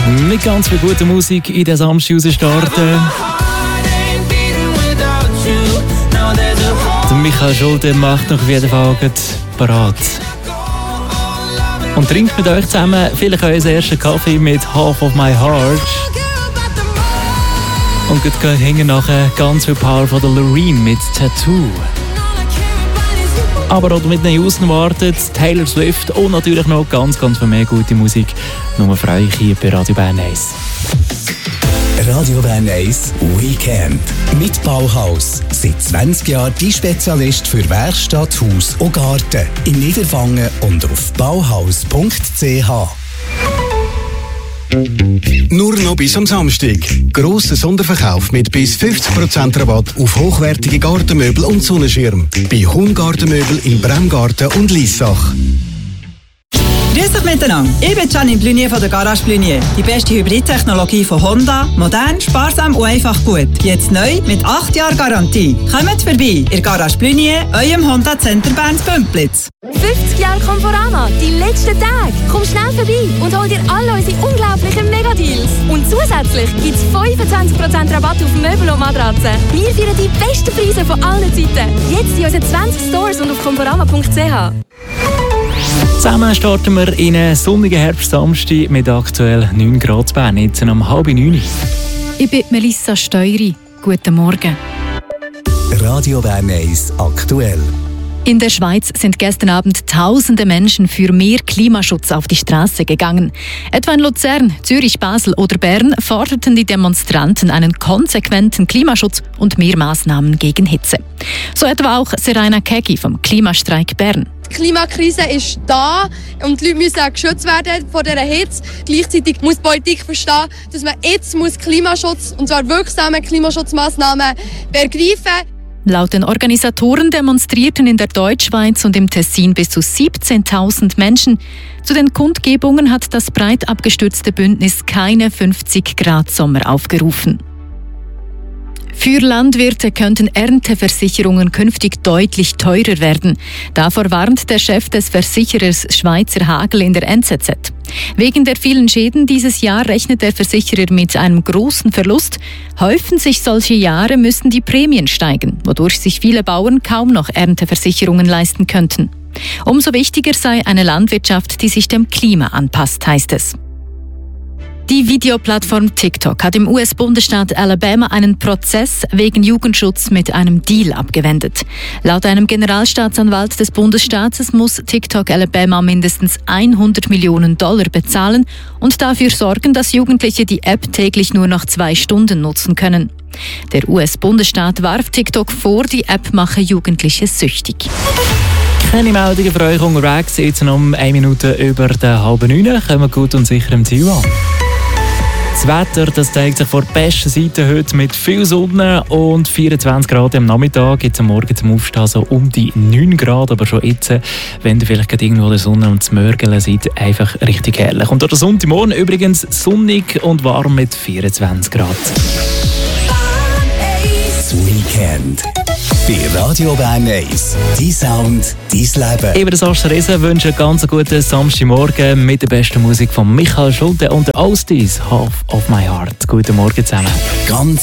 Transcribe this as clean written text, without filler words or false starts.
Mit ganz viel guter Musik in den Samstag starten. Der Michael Schulte macht noch jeden Fall parat. Und trinkt mit euch zusammen vielleicht euren ersten Kaffee mit Half of My Heart. Und geht hinten nachher ganz viel Power von der Loreen mit Tattoo. Aber auch mit den News wartet Taylor Swift und natürlich noch ganz viel mehr gute Musik. Nur für euch hier bei Radio Bern 1. Radio Bern 1 Weekend. Mit Bauhaus. Seit 20 Jahren die Spezialist für Werkstatt, Haus und Garten. In Niederwangen und auf bauhaus.ch. Nur noch bis am Samstag. Grosser Sonderverkauf mit bis 50% Rabatt auf hochwertige Gartenmöbel und Sonnenschirm. Bei Hum Gartenmöbel in Bremgarten und Liessach. Grüß euch miteinander. Ich bin Janine Blunier von der Garage Blunier. Die beste Hybridtechnologie von Honda. Modern, sparsam und einfach gut. Jetzt neu mit 8 Jahren Garantie. Kommt vorbei in Garage Blunier, eurem Honda Center Bern Bümplitz. 50 Jahre Conforama, die letzten Tage. Komm schnell vorbei und hol dir alle unsere unglaublichen Megadeals. Und zusätzlich gibt es 25% Rabatt auf Möbel und Matratzen. Wir feiern die besten Preise von allen Zeiten. Jetzt in unseren 20 Stores und auf conforama.ch. Zusammen starten wir in einen sonnigen Herbstsamstag mit aktuell 9 Grad Bern, jetzt um 8:30. Ich bin Melissa Steury. Guten Morgen. Radio Bern 1 aktuell. In der Schweiz sind gestern Abend tausende Menschen für mehr Klimaschutz auf die Straße gegangen. Etwa in Luzern, Zürich, Basel oder Bern forderten die Demonstranten einen konsequenten Klimaschutz und mehr Massnahmen gegen Hitze. So etwa auch Serena Kegi vom Klimastreik Bern. Die Klimakrise ist da und die Leute müssen auch geschützt werden vor dieser Hitze. Gleichzeitig muss die Politik verstehen, dass man jetzt Klimaschutz, und zwar wirksame Klimaschutzmaßnahmen, ergreifen muss. Laut den Organisatoren demonstrierten in der Deutschschweiz und im Tessin bis zu 17.000 Menschen. Zu den Kundgebungen hat das breit abgestützte Bündnis keine 50-Grad-Sommer aufgerufen. Für Landwirte könnten Ernteversicherungen künftig deutlich teurer werden. Davor warnt der Chef des Versicherers Schweizer Hagel in der NZZ. Wegen der vielen Schäden dieses Jahr rechnet der Versicherer mit einem großen Verlust. Häufen sich solche Jahre, müssten die Prämien steigen, wodurch sich viele Bauern kaum noch Ernteversicherungen leisten könnten. Umso wichtiger sei eine Landwirtschaft, die sich dem Klima anpasst, heißt es. Die Videoplattform TikTok hat im US-Bundesstaat Alabama einen Prozess wegen Jugendschutz mit einem Deal abgewendet. Laut einem Generalstaatsanwalt des Bundesstaates muss TikTok Alabama mindestens $100 Millionen bezahlen und dafür sorgen, dass Jugendliche die App täglich nur noch 2 Stunden nutzen können. Der US-Bundesstaat warf TikTok vor, die App mache Jugendliche süchtig. Keine Meldungen für euch unterwegs, jetzt um 1 Minute über 8:30. Kommen wir gut und sicher im Ziel an. Das Wetter, das zeigt sich von der besten Seite heute mit viel Sonne und 24 Grad am Nachmittag. Jetzt am Morgen zum Aufstehen so um die 9 Grad, aber schon jetzt, wenn ihr vielleicht gerade irgendwo in der Sonne und zum Mörgeln seid, einfach richtig herrlich. Und der Sonntagmorgen übrigens sonnig und warm mit 24 Grad. Das Weekend. Bei Radio Bern 1. Dein Sound, dein Leben. Ich bin Sascha Riese, wünsche einen ganz guten Samstagmorgen mit der besten Musik von Michael Schulte und der Oldies, Half of My Heart. Guten Morgen zusammen. Ganz